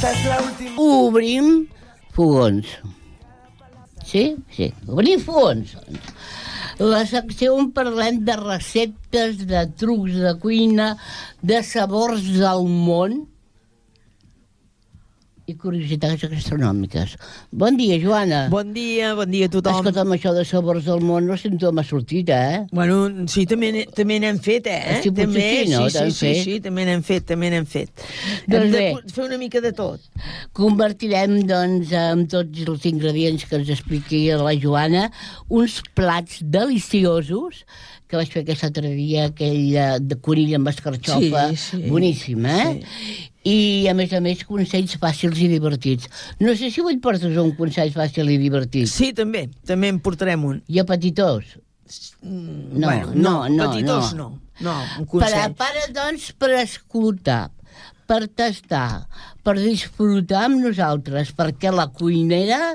Obrim fogons. Sí? Sí, obrim fogons. La secció on parlem de receptes, de trucs de cuina, de sabors del món i curiositats gastronòmiques. Bon dia, Joana. Bon dia a tothom. Escolta'm, això de sabors del món no sé on m'ha sortit, Bueno, sí, també n'hem fet, Sí, potser sí, no? Sí, també n'hem fet. Doncs Hem de bé. fer una mica de tot. Convertirem, doncs, amb tots els ingredients que ens expliqui la Joana, uns plats deliciosos que vaig fer aquest altre dia, aquell de conill amb escarxofa, boníssim, Sí. I, a més, consells fàcils i divertits. No sé si avui portes un consell fàcil i divertit. Sí, també en portarem un. I a petitós? No, petitós no. No, un consell. Doncs, per escoltar, per tastar, per disfrutar amb nosaltres, perquè la cuinera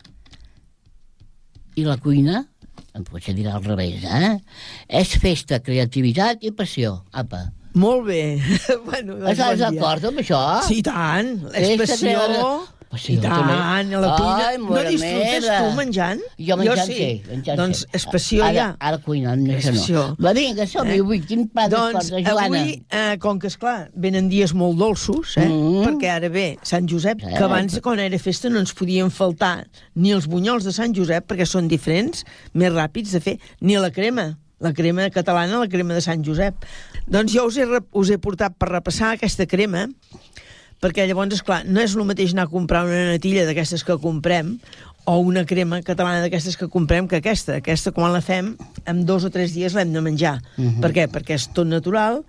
i la cuina, potser dirà al revés, és festa, creativitat i passió. Apa. Molt bé. Bueno, Estàs d'acord amb això? Sí, i tant. És passió. I tant, a la cuina. No disfrutes tu menjant? Jo menjant sí. Doncs és passió ja. Ara cuinant, això no. Va, vinga, som-hi avui. Quin plat es porta, Joana? Avui, com que, esclar, venen dies molt dolços, perquè ara ve Sant Josep, que abans, quan era festa, no ens podien faltar ni els bunyols de Sant Josep, perquè són diferents, més ràpids de fer, ni la crema catalana, la crema de Sant Josep. Doncs jo us he portat per repassar aquesta crema, perquè llavors, esclar, no és el mateix anar a comprar una natilla d'aquestes que comprem o una crema catalana d'aquestes que comprem que aquesta. Aquesta, quan la fem, en 2 o 3 dies l'hem de menjar. Per què? Perquè és tot natural,